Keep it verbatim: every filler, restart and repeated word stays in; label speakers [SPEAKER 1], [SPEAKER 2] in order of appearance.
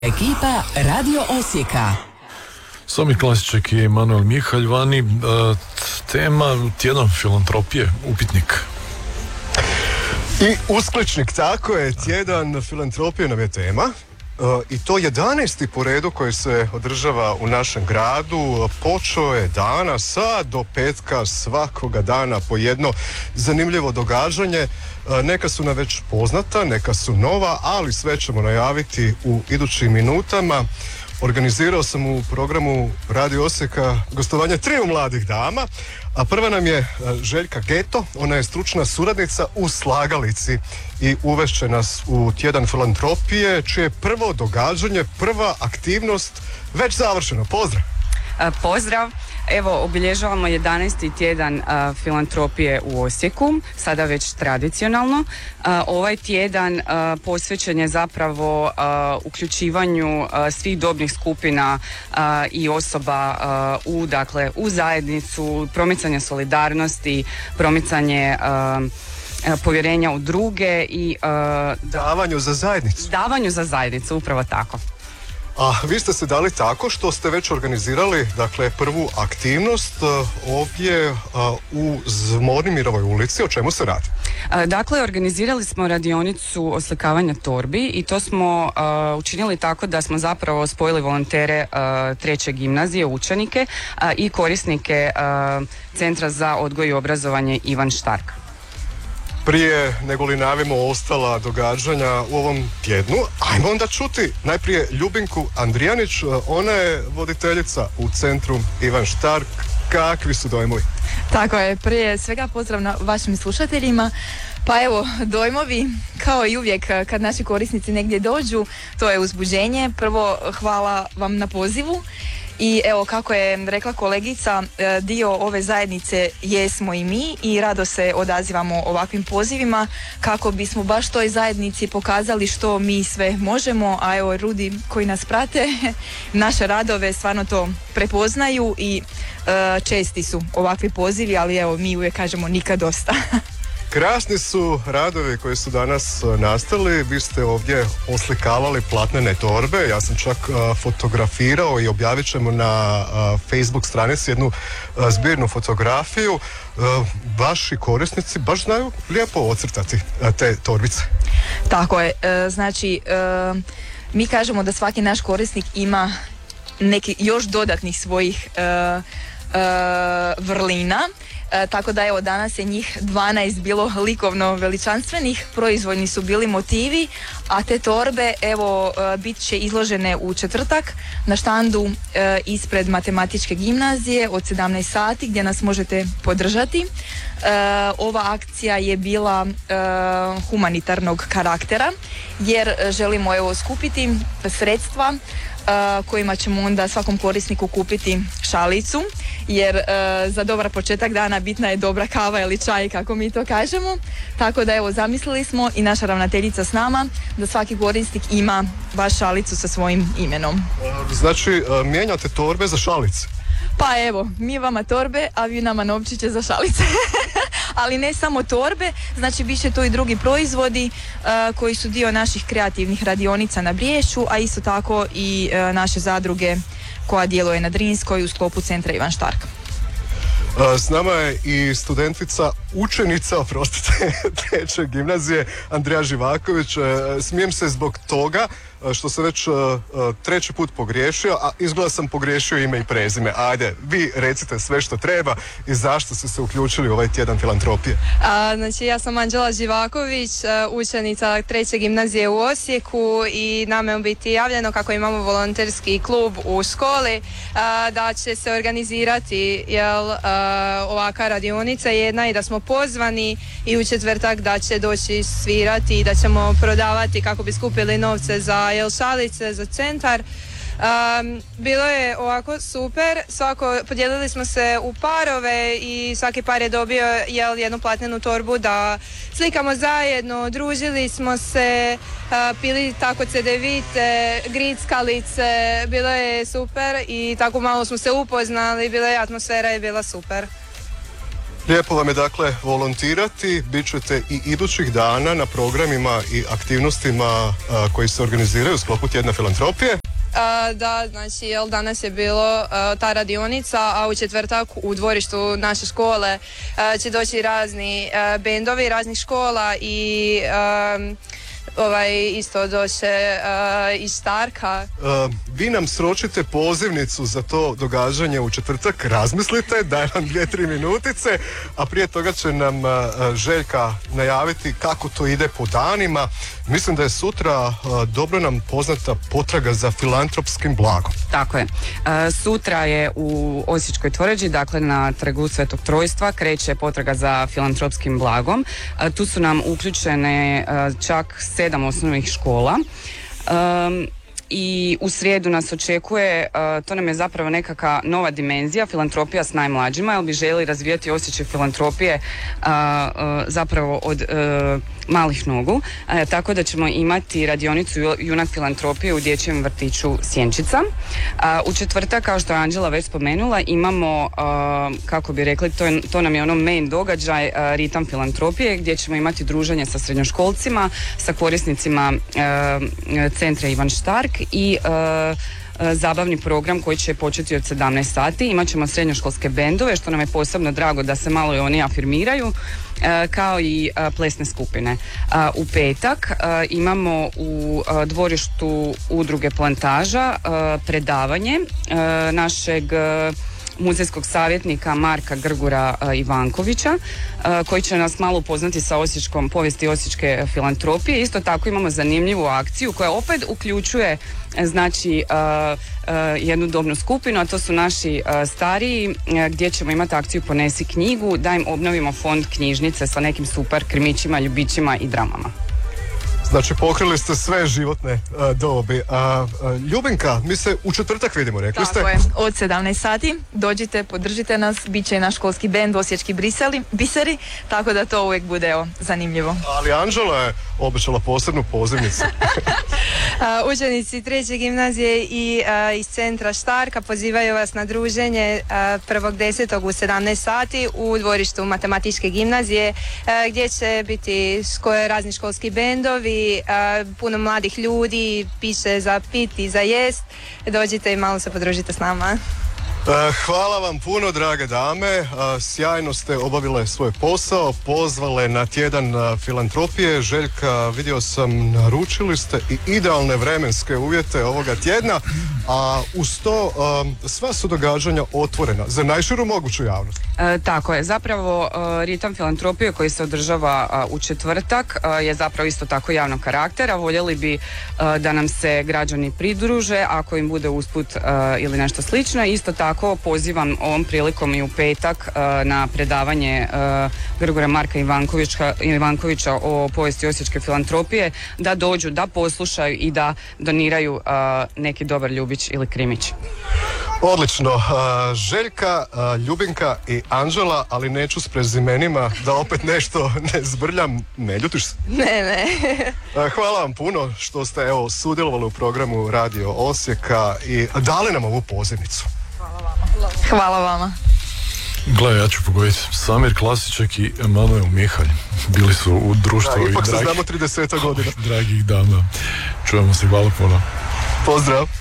[SPEAKER 1] Ekipa Radio Osijeka.
[SPEAKER 2] Sami Klasiček i Emanuel Mihalj vani. E, tema tjedan filantropije, upitnik.
[SPEAKER 3] I uskličnik, tako je, tjedan filantropije nam je tema. E, I to jedanaesti po redu koji se održava u našem gradu. Počeo je danas, a do petka svakoga dana po jedno zanimljivo događanje. E, neka su nam već poznata, neka su nova, ali sve ćemo najaviti u idućim minutama. Organizirao sam u programu Radio Osijeka gostovanje triju mladih dama, a prva nam je Željka Geto, ona je stručna suradnica u slagalici i uvešće nas u tjedan filantropije, čije prvo događanje, prva aktivnost već završeno. Pozdrav!
[SPEAKER 4] Pozdrav! Evo, obilježavamo jedanaesti tjedan uh, filantropije u Osijeku, sada već tradicionalno. Uh, ovaj tjedan uh, posvećen je zapravo uh, uključivanju uh, svih dobnih skupina uh, i osoba uh, u, dakle, u zajednicu, promicanje solidarnosti, promicanje uh, povjerenja u druge i uh,
[SPEAKER 3] davanju za zajednicu.
[SPEAKER 4] Davanju za zajednicu, upravo tako.
[SPEAKER 3] A vi ste se dali tako što ste već organizirali, dakle, prvu aktivnost uh, ovdje uh, u Zmorimirovoj ulici. O čemu se radi?
[SPEAKER 4] Uh, dakle, organizirali smo radionicu oslikavanja torbi i to smo uh, učinili tako da smo zapravo spojili volontere uh, treće gimnazije, učenike uh, i korisnike uh, Centra za odgoj i obrazovanje Ivan Štark.
[SPEAKER 3] Prije nego li navimo ostala događanja u ovom tjednu, ajmo onda čuti najprije Ljubinku Andrijanić, ona je voditeljica u Centru Ivan Štark. Kakvi su dojmovi?
[SPEAKER 5] Tako je, prije svega pozdrav na vašim slušateljima. Pa evo, dojmovi, kao i uvijek kad naši korisnici negdje dođu, to je uzbuđenje. Prvo, hvala vam na pozivu. I evo, kako je rekla kolegica, dio ove zajednice jesmo i mi i rado se odazivamo ovakvim pozivima kako bismo baš toj zajednici pokazali što mi sve možemo, a evo ljudi koji nas prate naše radove stvarno to prepoznaju i e, česti su ovakvi pozivi, ali evo mi uvijek kažemo nikad dosta.
[SPEAKER 3] Krasni su radovi koji su danas nastali. Vi ste ovdje oslikavali platnene torbe. Ja sam čak uh, fotografirao i objavit ćemo na uh, Facebook stranici jednu uh, zbirnu fotografiju. Uh, vaši korisnici baš znaju lijepo ocrtati uh, te torbice.
[SPEAKER 5] Tako je. E, znači, e, mi kažemo da svaki naš korisnik ima neki još dodatnih svojih e, e, vrlina. E, tako da evo danas je njih dvanaest bilo likovno veličanstvenih, proizvoljni su bili motivi, a te torbe evo e, bit će izložene u četvrtak na štandu e, ispred Matematičke gimnazije od sedamnaest sati gdje nas možete podržati. E, ova akcija je bila e, humanitarnog karaktera jer želimo evo skupiti sredstva Uh, kojima ćemo onda svakom korisniku kupiti šalicu jer uh, za dobar početak dana bitna je dobra kava ili čaj kako mi to kažemo, tako da evo zamislili smo i naša ravnateljica s nama da svaki korisnik ima baš šalicu sa svojim imenom.
[SPEAKER 3] Znači uh, mijenjate torbe za šalice?
[SPEAKER 5] Pa evo, mi vama torbe, a vi nama novčiće za šalice. Ali ne samo torbe, znači bit će tu i drugi proizvodi uh, koji su dio naših kreativnih radionica na Briješću, a isto tako i uh, naše zadruge koja djeluje na Drinskoj u sklopu Centra Ivan Štark.
[SPEAKER 3] S nama je i studentica, učenica, oprostite, treće gimnazije, Andreja Živaković. Smijem se zbog toga što sam već treći put pogriješio, a izgleda sam pogriješio ime i prezime. Ajde, vi recite sve što treba i zašto ste se uključili u ovaj tjedan filantropije.
[SPEAKER 6] A, znači, ja sam Anđela Živaković, učenica treće gimnazije u Osijeku i nama je u biti javljeno kako imamo volonterski klub u školi a, da će se organizirati jel, a, ovaka radionica jedna i da smo pozvani i u četvrtak da će doći svirati i da ćemo prodavati kako bi skupili novce za jel šalice za centar. Um, bilo je ovako super, svako, podijelili smo se u parove i svaki par je dobio jel, jednu platnenu torbu da slikamo zajedno, družili smo se, uh, pili tako cedevite, grickalice, bilo je super i tako malo smo se upoznali, bila je atmosfera i bila super.
[SPEAKER 3] Lijepo vam je dakle volontirati, bit ćete i idućih dana na programima i aktivnostima a, koji se organiziraju u sklopu tjedna filantropije.
[SPEAKER 6] A, da, znači, jel, danas je bilo a, ta radionica, a u četvrtak u dvorištu naše škole a, će doći razni a, bendovi raznih škola i a, ovaj, isto doće uh, iz Starka.
[SPEAKER 3] Uh, vi nam sročite pozivnicu za to događanje u četvrtak, razmislite, daj nam dvije, tri minutice, a prije toga će nam uh, Željka najaviti kako to ide po danima. Mislim da je sutra uh, dobro nam poznata potraga za filantropskim blagom.
[SPEAKER 4] Tako je. Uh, sutra je u Osječkoj tvrđi, dakle na Trgu Svetog Trojstva, kreće potraga za filantropskim blagom. Uh, tu su nam uključene uh, čak sedam osnovnih škola. Um, I u srijedu nas očekuje, uh, to nam je zapravo nekakva nova dimenzija, filantropija s najmlađima, jer bi željeli razvijati osjećaj filantropije uh, uh, zapravo od uh, malih nogu, uh, tako da ćemo imati radionicu Junak filantropije u dječjem vrtiću Sjenčica. Uh, u četvrtak, kao što je Anđela već spomenula, imamo, uh, kako bi rekli, to, je, to nam je ono main događaj, uh, ritam filantropije, gdje ćemo imati druženje sa srednjoškolcima, sa korisnicima uh, centra Ivan Štark i uh, zabavni program koji će početi od sedamnaest sati. Imaćemo srednjoškolske bendove, što nam je posebno drago da se malo i oni afirmiraju, uh, kao i uh, plesne skupine. Uh, u petak uh, imamo u uh, dvorištu udruge Plantaža uh, predavanje uh, našeg uh, muzejskog savjetnika Marka Grgura uh, Ivankovića, uh, koji će nas malo upoznati sa osječkom povijesti osječke filantropije. Isto tako imamo zanimljivu akciju koja opet uključuje znači uh, uh, jednu dobnu skupinu, a to su naši uh, stariji, uh, gdje ćemo imati akciju Ponesi knjigu, da im obnovimo fond knjižnice sa nekim super krimićima, ljubićima i dramama.
[SPEAKER 3] Znači, pokrili ste sve životne uh, dobi. A, uh, Ljubinka, mi se u četvrtak vidimo, rekli ste?
[SPEAKER 5] Tako je, od sedamnaest sati. Dođite, podržite nas, bit će i naš školski bend Osječki briseli, biseri, tako da to uvijek bude evo, zanimljivo.
[SPEAKER 3] Ali Anđela je obećala posebnu pozivnicu.
[SPEAKER 6] Uh, učenici treće gimnazije i uh, iz centra Štarka pozivaju vas na druženje uh, prvog desetog u sedamnaest sati u dvorištu matematičke gimnazije, uh, gdje će biti ško- razni školski bendovi, uh, puno mladih ljudi, piše za piti, za jest. Dođite i malo se podružite s nama.
[SPEAKER 3] Hvala vam puno, drage dame, sjajno ste obavile svoj posao, pozvale na tjedan filantropije. Željka, vidio sam, naručili ste i idealne vremenske uvjete ovoga tjedna, a uz to sva su događanja otvorena za najširu moguću javnost.
[SPEAKER 4] E, tako je, zapravo e, ritam filantropije koji se održava a, u četvrtak a, je zapravo isto tako javnog karaktera. Voljeli bi a, da nam se građani pridruže ako im bude usput a, ili nešto slično. Isto tako pozivam ovom prilikom i u petak a, na predavanje a, Grgora Marka Ivankovića, Ivankovića o povijesti osječke filantropije, da dođu, da poslušaju i da doniraju a, neki dobar ljubić ili krimić.
[SPEAKER 3] Odlično, uh, Željka, uh, Ljubinka i Anđela, ali neću s prezimenima da opet nešto ne zbrljam, ne ljutiš se?
[SPEAKER 6] Ne, ne.
[SPEAKER 3] uh, hvala vam puno što ste evo sudjelovali u programu Radio Osijeka i dali nam ovu pozivnicu.
[SPEAKER 5] Hvala vama. Hvala vama.
[SPEAKER 2] Gle, ja ću pogoditi. Samir Klasiček i Emanuel Mihalj bili su u društvu
[SPEAKER 3] da,
[SPEAKER 2] i
[SPEAKER 3] ipak
[SPEAKER 2] dragi,
[SPEAKER 3] se znamo trideset godina.
[SPEAKER 2] dragih dama. Čujemo se, hvala puno.
[SPEAKER 3] Pozdrav.